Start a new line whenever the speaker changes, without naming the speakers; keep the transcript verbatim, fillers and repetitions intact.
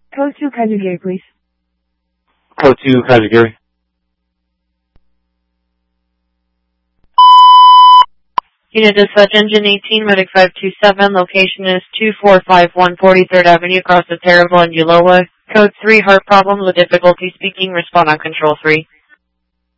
Code two Kajigiri, please.
Code two Kajigiri.
Unit Dispatch Engine eighteen, Medic five two seven, location is two four five one forty-third Avenue, across the Terrible and Uloa. Code three, heart problems with difficulty speaking, respond on Control three.